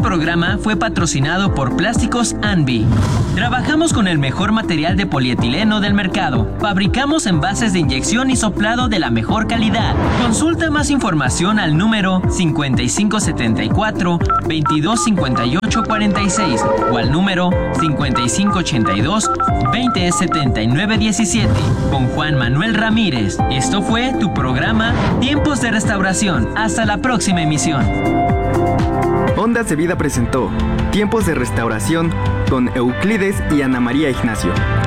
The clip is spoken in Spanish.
programa fue patrocinado por Plásticos Anvi. Trabajamos con el mejor material de polietileno del mercado. Fabricamos envases de inyección y soplado de la mejor calidad. Consulta más información al número 5574-225846 o al número 5582-207917 con Juan Manuel Ramírez. Esto fue tu programa Tiempos de Restauración. Hasta la próxima emisión. Ondas de Vida presentó Tiempos de Restauración con Euclides y Ana María Ignacio.